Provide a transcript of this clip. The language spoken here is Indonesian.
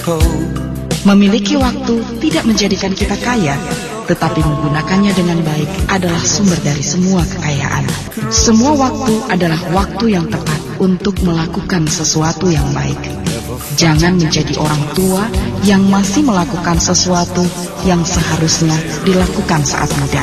Memiliki waktu tidak menjadikan kita kaya, tetapi menggunakannya dengan baik adalah sumber dari semua kekayaan. Semua waktu adalah waktu yang tepat untuk melakukan sesuatu yang baik. Jangan menjadi orang tua yang masih melakukan sesuatu yang seharusnya dilakukan saat muda.